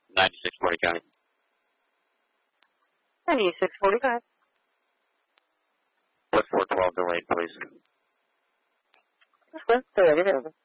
9640 County. 9645. What's 412 delayed, please? What's the available?